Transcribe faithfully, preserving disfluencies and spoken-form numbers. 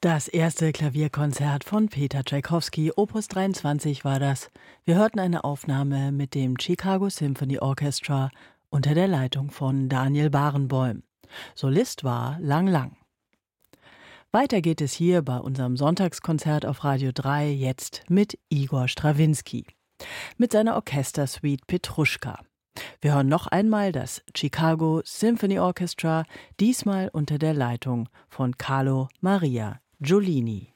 Das erste Klavierkonzert von Peter Tschaikowski, Opus dreiundzwanzig war das. Wir hörten eine Aufnahme mit dem Chicago Symphony Orchestra unter der Leitung von Daniel Barenboim. Solist war Lang Lang. Weiter geht es hier bei unserem Sonntagskonzert auf Radio drei jetzt mit Igor Strawinski, mit seiner Orchestersuite Petruschka. Wir hören noch einmal das Chicago Symphony Orchestra, diesmal unter der Leitung von Carlo Maria Giulini.